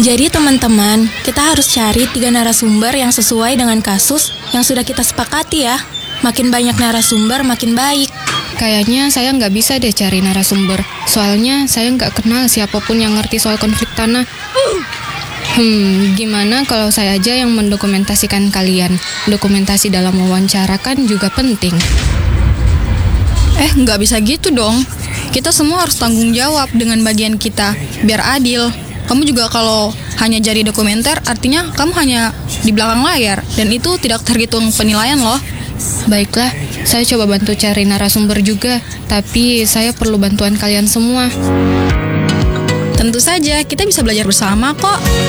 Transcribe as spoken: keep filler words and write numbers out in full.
Jadi teman-teman, kita harus cari tiga narasumber yang sesuai dengan kasus yang sudah kita sepakati ya. Makin banyak narasumber, makin baik. Kayaknya saya nggak bisa deh cari narasumber. Soalnya saya nggak kenal siapapun yang ngerti soal konflik tanah. Hmm, gimana kalau saya aja yang mendokumentasikan kalian? Dokumentasi dalam wawancara kan juga penting. Eh, nggak bisa gitu dong. Kita semua harus tanggung jawab dengan bagian kita, biar adil. Kamu juga kalau hanya jadi dokumenter, artinya kamu hanya di belakang layar. Dan itu tidak terhitung penilaian loh. Baiklah, saya coba bantu cari narasumber juga. Tapi saya perlu bantuan kalian semua. Tentu saja, kita bisa belajar bersama kok.